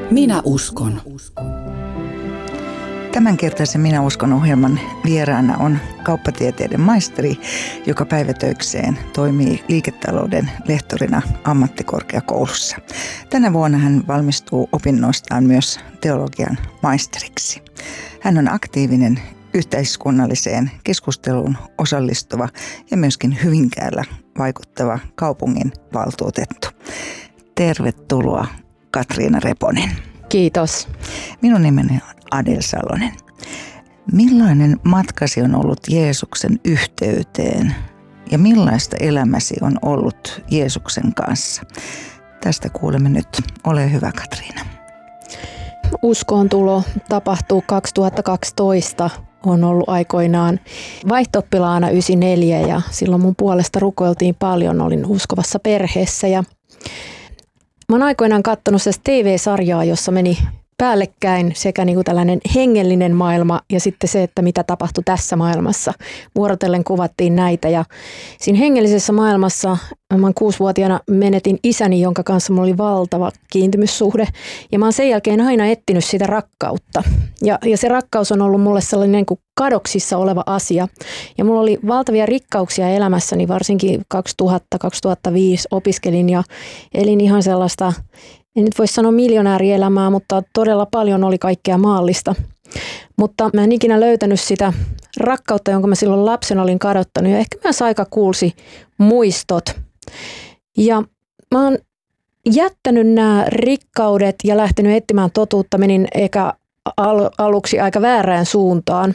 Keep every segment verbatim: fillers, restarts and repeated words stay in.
Minä uskon. Tämänkertaisen Minä uskon -ohjelman vieraana on kauppatieteiden maisteri, joka päivätöikseen toimii liiketalouden lehtorina ammattikorkeakoulussa. Tänä vuonna hän valmistuu opinnoistaan myös teologian maisteriksi. Hän on aktiivinen yhteiskunnalliseen keskusteluun osallistuva ja myöskin Hyvinkäällä vaikuttava kaupungin valtuutettu. Tervetuloa, Katriina Reponen. Kiitos. Minun nimeni on Adel Salonen. Millainen matkasi on ollut Jeesuksen yhteyteen ja millaista elämäsi on ollut Jeesuksen kanssa? Tästä kuulemme nyt. Ole hyvä, Katriina. Uskoon tulo tapahtuu kaksituhattakaksitoista. On ollut aikoinaan vaihto-oppilaana yhdeksänkymmentäneljä ja silloin mun puolesta rukoiltiin paljon. Olin uskovassa perheessä ja mä oon aikoinaan katsonut sellaista T V-sarjaa, jossa meni päällekkäin sekä niin kuin tällainen hengellinen maailma ja sitten se, että mitä tapahtui tässä maailmassa. Vuorotellen kuvattiin näitä ja siinä hengellisessä maailmassa mä kuusivuotiaana menetin isäni, jonka kanssa mulla oli valtava kiintymyssuhde ja mä oon sen jälkeen aina etsinyt sitä rakkautta. Ja, ja se rakkaus on ollut mulle sellainen niin kuin kadoksissa oleva asia ja mulla oli valtavia rikkauksia elämässäni, varsinkin kaksituhatta kaksituhattaviisi opiskelin ja elin ihan sellaista, en nyt voi sanoa miljonäärielämää, mutta todella paljon oli kaikkea maallista. Mutta mä en ikinä löytänyt sitä rakkautta, jonka mä silloin lapsena olin kadottanut ja ehkä myös aika kuulsi muistot. Ja mä oon jättänyt nämä rikkaudet ja lähtenyt etsimään totuutta, menin eikä al- aluksi aika väärään suuntaan.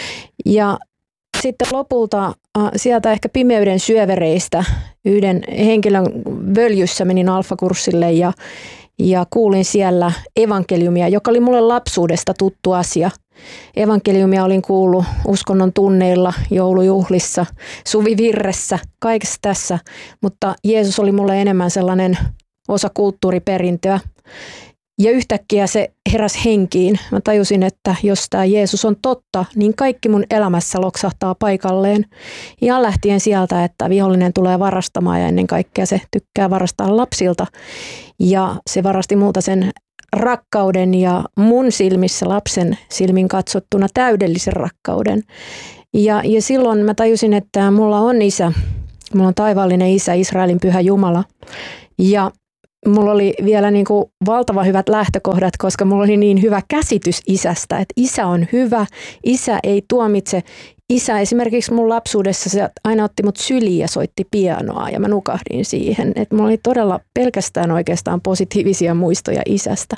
Ja sitten lopulta sieltä ehkä pimeyden syövereistä yhden henkilön völjyssä menin alfakurssille ja Ja kuulin siellä evankeliumia, joka oli mulle lapsuudesta tuttu asia. Evankeliumia olin kuullut uskonnon tunneilla, joulujuhlissa, suvivirressä, kaikessa tässä. Mutta Jeesus oli mulle enemmän sellainen osa kulttuuriperintöä. Ja yhtäkkiä se heräsi henkiin. Mä tajusin, että jos tämä Jeesus on totta, niin kaikki mun elämässä loksahtaa paikalleen. Ja lähtien sieltä, että vihollinen tulee varastamaan ja ennen kaikkea se tykkää varastaa lapsilta. Ja se varasti multa sen rakkauden ja mun silmissä lapsen silmin katsottuna täydellisen rakkauden. Ja, ja silloin mä tajusin, että mulla on isä, mulla on taivaallinen isä, Israelin pyhä Jumala. Ja mulla oli vielä niin kuin valtavan hyvät lähtökohdat, koska mulla oli niin hyvä käsitys isästä, että isä on hyvä, isä ei tuomitse. Isä esimerkiksi mun lapsuudessa se aina otti mut syliin ja soitti pianoa ja mä nukahdin siihen. Että mulla oli todella pelkästään oikeastaan positiivisia muistoja isästä.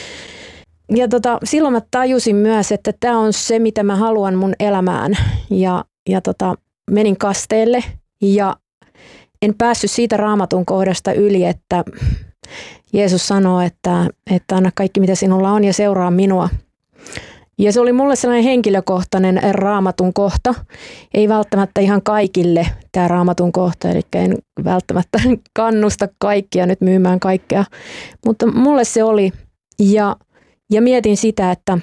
Ja tota, silloin mä tajusin myös, että tämä on se, mitä mä haluan mun elämään. Ja, ja tota, menin kasteelle ja en päässyt siitä Raamatun kohdasta yli, että Jeesus sanoo, että, että anna kaikki mitä sinulla on ja seuraa minua. Ja se oli mulle sellainen henkilökohtainen Raamatun kohta. Ei välttämättä ihan kaikille tämä Raamatun kohta, eli en välttämättä kannusta kaikkia nyt myymään kaikkea. Mutta mulle se oli ja, ja mietin sitä, että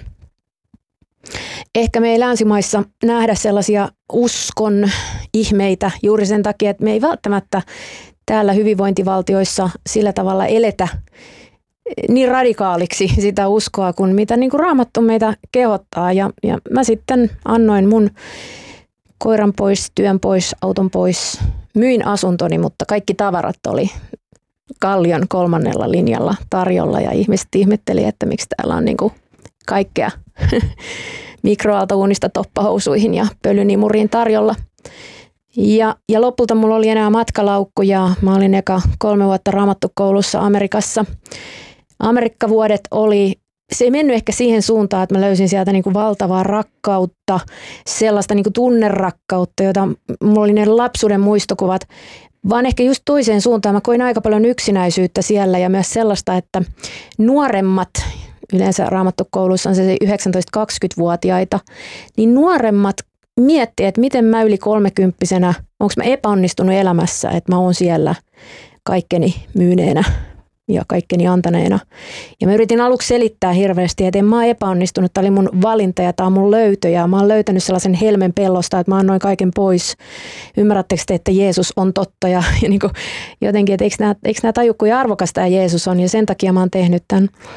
ehkä me ei länsimaissa nähdä sellaisia uskon ihmeitä juuri sen takia, että me ei välttämättä täällä hyvinvointivaltioissa sillä tavalla eletä niin radikaaliksi sitä uskoa kuin mitä niin kuin Raamattu meitä kehottaa. Ja, ja mä sitten annoin mun koiran pois, työn pois, auton pois, myin asuntoni, mutta kaikki tavarat oli Kallion kolmannella linjalla tarjolla ja ihmiset ihmetteli, että miksi täällä on niin kuin kaikkea mikroaaltouunista toppahousuihin ja pölynimuriin tarjolla. Ja, ja lopulta mulla oli enää matkalaukku ja mä olin eka kolme vuotta Raamattukoulussa Amerikassa. Amerikkavuodet oli, se ei mennyt ehkä siihen suuntaan, että mä löysin sieltä niin kuin valtavaa rakkautta, sellaista niin kuin tunnerakkautta, jota mulla oli ne lapsuuden muistokuvat, vaan ehkä just toiseen suuntaan. Mä koin aika paljon yksinäisyyttä siellä ja myös sellaista, että nuoremmat, yleensä Raamattukoulussa on se yhdeksäntoista-kaksikymmentävuotiaita, niin nuoremmat miettii, että miten mä yli kolmekymppisenä, onko mä epäonnistunut elämässä, että mä oon siellä kaikkeni myyneenä ja kaikkeni antaneena. Ja mä yritin aluksi selittää hirveästi, että en mä oon epäonnistunut, tämä oli mun valinta ja tämä on mun löytö ja mä oon löytänyt sellaisen helmen pellosta, että mä annoin kaiken pois. Ymmärrättekö te, että Jeesus on totta ja, ja niin kuin jotenkin, että eikö nämä, eikö nämä taju, kuin arvokas tämä Jeesus on ja sen takia mä oon tehnyt tämän.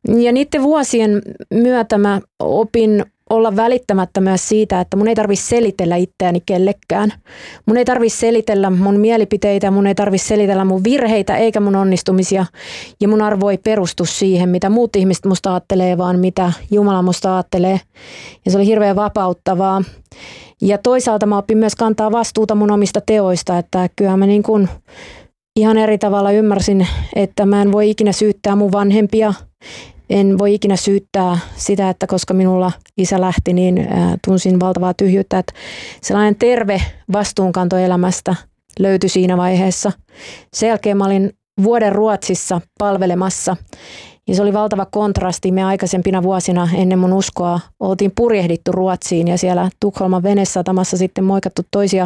Ja niiden vuosien myötä mä opin olla välittämättä myös siitä, että mun ei tarvitse selitellä itseäni kellekään. Mun ei tarvitse selitellä mun mielipiteitä, mun ei tarvitse selitellä mun virheitä eikä mun onnistumisia. Ja mun arvo ei perustu siihen, mitä muut ihmiset musta ajattelee, vaan mitä Jumala musta ajattelee. Ja se oli hirveän vapauttavaa. Ja toisaalta mä opin myös kantaa vastuuta mun omista teoista, että kyllä mä niin kuin ihan eri tavalla ymmärsin, että mä en voi ikinä syyttää mun vanhempia. En voi ikinä syyttää sitä, että koska minulla isä lähti, niin tunsin valtavaa tyhjyyttä. Että sellainen terve vastuunkanto elämästä löytyi siinä vaiheessa. Sen jälkeen mä olin vuoden Ruotsissa palvelemassa. Ja se oli valtava kontrasti. Me aikaisempina vuosina ennen mun uskoa oltiin purjehdittu Ruotsiin ja siellä Tukholman venesatamassa sitten moikattu toisia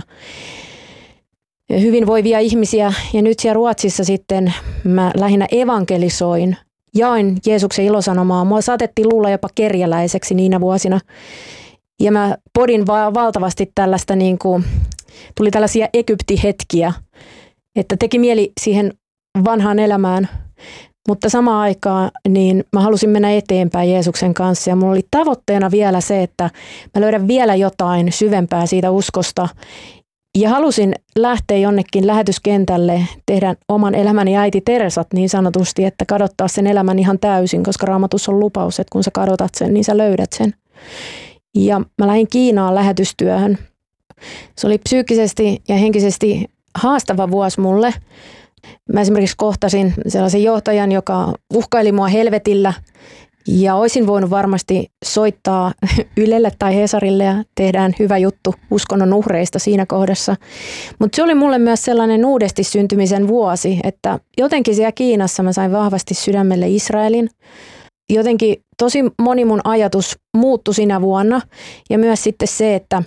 hyvinvoivia ihmisiä. Ja nyt siellä Ruotsissa sitten mä lähinnä evankelisoin. Jain Jeesuksen ilosanomaa. Mua saatettiin luulla jopa kerjäläiseksi niinä vuosina. Ja mä podin va- valtavasti tällaista, niin kuin, tuli tällaisia Egypti-hetkiä, että teki mieli siihen vanhaan elämään. Mutta samaan aikaan niin mä halusin mennä eteenpäin Jeesuksen kanssa ja mulla oli tavoitteena vielä se, että mä löydän vielä jotain syvempää siitä uskosta. Ja halusin lähteä jonnekin lähetyskentälle, tehdä oman elämäni äiti Teresat niin sanotusti, että kadottaa sen elämän ihan täysin, koska Raamatussa on lupaus, että kun sä kadotat sen, niin sä löydät sen. Ja mä lähdin Kiinaan lähetystyöhön. Se oli psyykkisesti ja henkisesti haastava vuosi mulle. Mä esimerkiksi kohtasin sellaisen johtajan, joka uhkaili mua helvetillä ja olisin voinut varmasti soittaa Ylelle tai Hesarille ja tehdään hyvä juttu uskonnon uhreista siinä kohdassa. Mutta se oli mulle myös sellainen uudesti syntymisen vuosi, että jotenkin siellä Kiinassa mä sain vahvasti sydämelle Israelin. Jotenkin tosi moni mun ajatus muuttui sinä vuonna ja myös sitten se, että,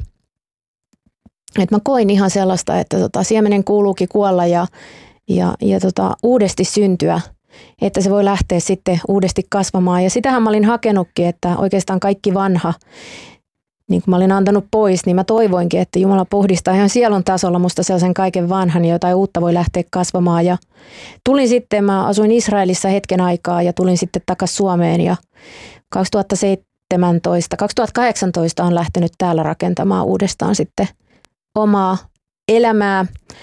että mä koin ihan sellaista, että tota, siemenen kuuluukin kuolla ja Ja, ja tota, uudesti syntyä, että se voi lähteä sitten uudesti kasvamaan. Ja sitähän mä olin hakenutkin, että oikeastaan kaikki vanha, niin kuin mä olin antanut pois, niin mä toivoinkin, että Jumala puhdistaa ihan sielun tasolla musta sellaisen kaiken vanhan ja jotain uutta voi lähteä kasvamaan. Ja tulin sitten, mä asuin Israelissa hetken aikaa ja tulin sitten takaisin Suomeen ja kaksituhattaseitsemäntoista kaksituhattakahdeksantoista on lähtenyt täällä rakentamaan uudestaan sitten omaa elämää.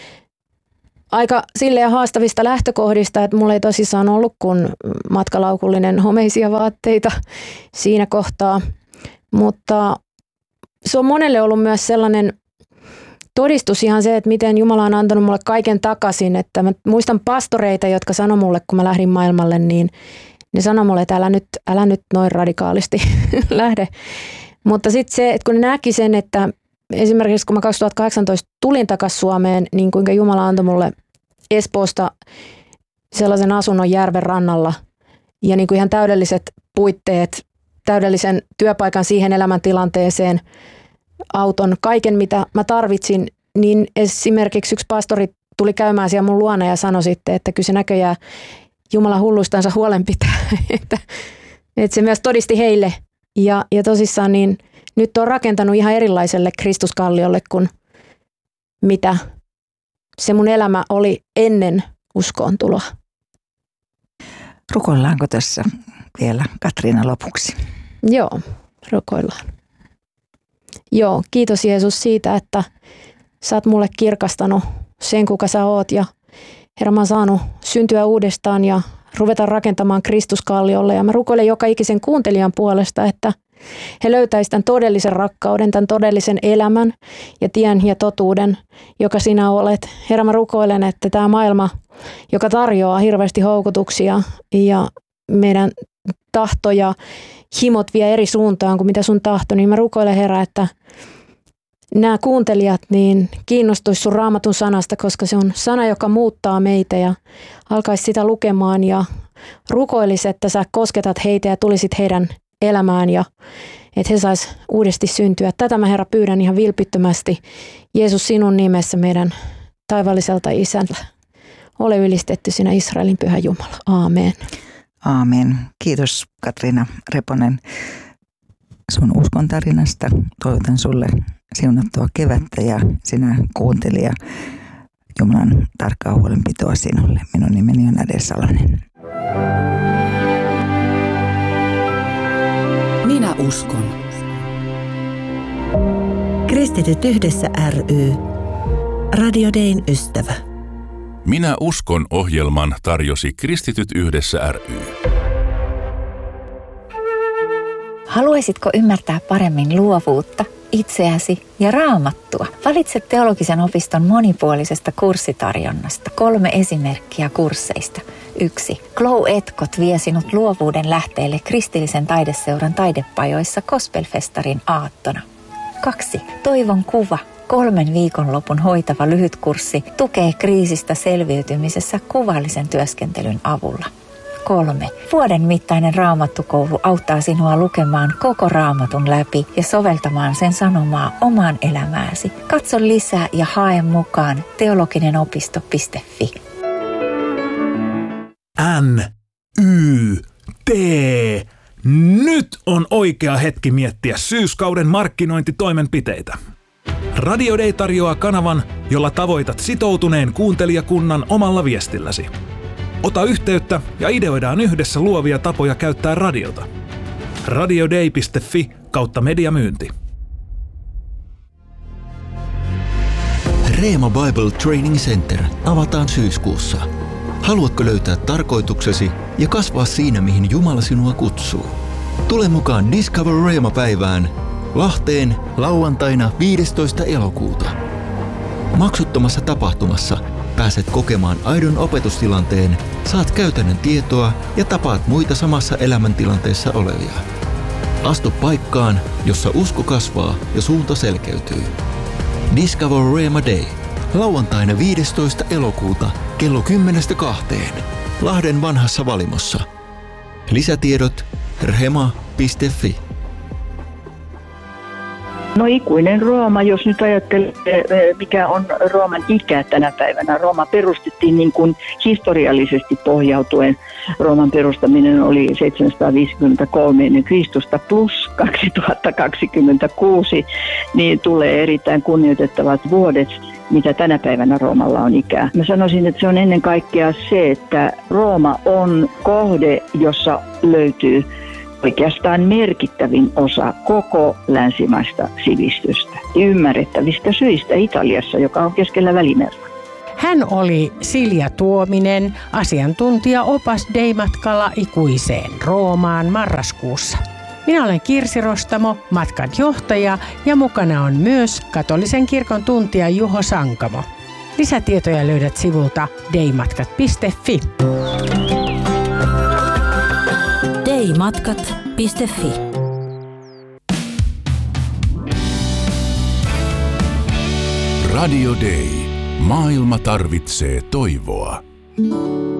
Aika silleen haastavista lähtökohdista, että mulla ei tosissaan ollut kuin matkalaukullinen homeisia vaatteita siinä kohtaa, mutta se on monelle ollut myös sellainen todistus ihan se, että miten Jumala on antanut mulle kaiken takaisin, että mä muistan pastoreita, jotka sanoi mulle, kun mä lähdin maailmalle, niin ne sanoi mulle, että älä nyt, älä nyt noin radikaalisti lähde, mutta sitten se, että kun ne näki sen, että esimerkiksi kun mä kaksituhattakahdeksantoista tulin takaisin Suomeen, niin kuinka Jumala antoi mulle Espoosta sellaisen asunnon järven rannalla ja niin kuin ihan täydelliset puitteet, täydellisen työpaikan siihen elämäntilanteeseen, auton, kaiken mitä mä tarvitsin, niin esimerkiksi yksi pastori tuli käymään siellä mun luona ja sanoi sitten, että kyllä se näköjään Jumala hulluistansa huolen pitää, että, että se myös todisti heille ja, ja tosissaan niin nyt on rakentanut ihan erilaiselle Kristuskalliolle kuin mitä se mun elämä oli ennen uskoon tuloa. Rukoillaanko tässä vielä Katriina lopuksi? Joo, rukoillaan. Joo, kiitos Jeesus siitä, että sä oot mulle kirkastanut sen, kuka sä oot. Ja Herra, mä oon saanut syntyä uudestaan ja ruveta rakentamaan Kristuskalliolle. Ja mä rukoilen joka ikisen kuuntelijan puolesta, että he löytäisivät tämän todellisen rakkauden, tämän todellisen elämän ja tien ja totuuden, joka sinä olet. Herra, mä rukoilen, että tämä maailma, joka tarjoaa hirveästi houkutuksia ja meidän tahto ja himot vie eri suuntaan kuin mitä sun tahto, niin mä rukoilen, Herra, että nämä kuuntelijat niin kiinnostuisi sun Raamatun sanasta, koska se on sana, joka muuttaa meitä ja alkaisi sitä lukemaan ja rukoilisi, että sä kosketat heitä ja tulisit heidän elämään ja että he sais uudesti syntyä. Tätä mä, Herra, pyydän ihan vilpittömästi. Jeesus, sinun nimessä meidän taivaalliselta isältä. Ole ylistetty sinä Israelin pyhä Jumala. Aamen. Aamen. Kiitos Katriina Reponen sun uskon tarinasta. Toivotan sulle siunattua kevättä ja sinä kuuntelija Jumalan tarkkaa huolenpitoa sinulle. Minun nimeni on Ade Salonen. uskon. Kristityt yhdessä ry. Radio Dayn ystävä. Minä uskon -ohjelman tarjosi Kristityt yhdessä ry. Haluaisitko ymmärtää paremmin luovuutta, itseäsi ja Raamattua? Valitse teologisen opiston monipuolisesta kurssitarjonnasta kolme esimerkkiä kursseista. yksi. Glow Etkot vie sinut luovuuden lähteelle kristillisen taideseuran taidepajoissa Gospelfestarin aattona. kaksi. Toivon kuva. Kolmen viikonlopun hoitava lyhytkurssi tukee kriisistä selviytymisessä kuvallisen työskentelyn avulla. kolme. Vuoden mittainen raamattukoulu auttaa sinua lukemaan koko Raamatun läpi ja soveltamaan sen sanomaa omaan elämääsi. Katso lisää ja hae mukaan teologinen-opisto piste fi. N, Y, T. Nyt on oikea hetki miettiä syyskauden markkinointitoimenpiteitä. Radio Day tarjoaa kanavan, jolla tavoitat sitoutuneen kuuntelijakunnan omalla viestilläsi. Ota yhteyttä ja ideoidaan yhdessä luovia tapoja käyttää radiota. radioday piste fi kautta mediamyynti. Reema Bible Training Center avataan syyskuussa. Haluatko löytää tarkoituksesi ja kasvaa siinä, mihin Jumala sinua kutsuu? Tule mukaan Discover Reema-päivään Lahteen lauantaina viidestoista elokuuta. Maksuttomassa tapahtumassa pääset kokemaan aidon opetustilanteen, saat käytännön tietoa ja tapaat muita samassa elämäntilanteessa olevia. Astu paikkaan, jossa usko kasvaa ja suunta selkeytyy. Discover Reema Day. Lauantaina viidestoista elokuuta kello kymmenestä kahteen. Lahden vanhassa Valimossa. Lisätiedot rema piste fi. No ikuinen Rooma, jos nyt ajattelee, mikä on Rooman ikä tänä päivänä. Rooma perustettiin niin kuin historiallisesti pohjautuen. Rooman perustaminen oli seitsemänsataaviisikymmentäkolme ennen Kristusta plus kaksituhattakaksikymmentäkuusi, niin tulee erittäin kunnioitettavat vuodet, mitä tänä päivänä Roomalla on ikää. Mä sanoisin, että se on ennen kaikkea se, että Rooma on kohde, jossa löytyy oikeastaan merkittävin osa koko länsimaista sivistystä. Ymmärrettävistä syistä Italiassa, joka on keskellä Välimerta. Hän oli Silja Tuominen, asiantuntija opas Day-matkalla ikuiseen Roomaan marraskuussa. Minä olen Kirsi Rostamo, matkan johtaja, ja mukana on myös katolisen kirkon tuntija Juho Sankamo. Lisätietoja löydät sivulta daymatkat piste fi. daymatkat piste fi. Radio Day. Maailma tarvitsee toivoa.